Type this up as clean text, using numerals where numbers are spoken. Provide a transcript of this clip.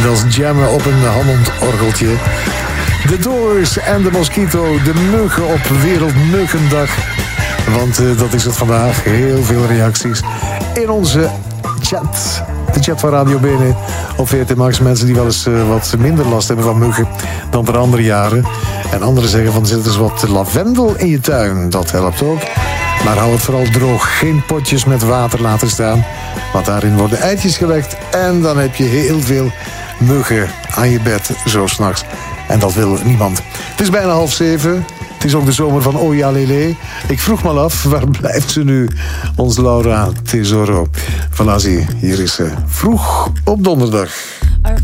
Dat is jammen op een Hammond-orgeltje. De Doors en de Mosquito, de muggen op Wereldmuggendag. Want dat is het vandaag. Heel veel reacties in onze chat. De chat van Radio Bene op VRT Max. Mensen die wel eens wat minder last hebben van muggen dan per andere jaren. En anderen zeggen van zet eens wat lavendel in je tuin. Dat helpt ook. Maar hou het vooral droog. Geen potjes met water laten staan. Want daarin worden eitjes gelegd. En dan heb je heel veel muggen aan je bed zo 's nachts. En dat wil niemand. Het is bijna 6:30. Het is ook de zomer van Oya Lele. Ik vroeg me af, waar blijft ze nu? Ons Laura Tesoro van Azië. Hier is ze vroeg op donderdag.